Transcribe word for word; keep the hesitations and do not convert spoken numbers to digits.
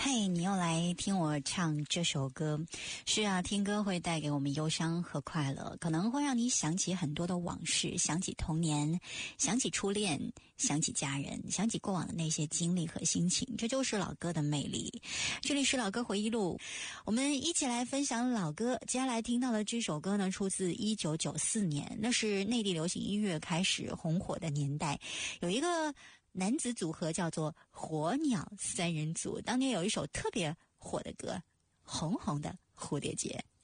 嘿，你又来听我唱这首歌。是啊，听歌会带给我们忧伤和快乐，可能会让你想起很多的往事，想起童年，想起初恋，想起家人，想起过往的那些经历和心情，这就是老歌的魅力。这里是老歌回忆录，我们一起来分享老歌。接下来听到的这首歌呢，出自一九九四年，那是内地流行音乐开始红火的年代，有一个男子组合叫做火鸟三人组，当年有一首特别火的歌《红红的蝴蝶结》。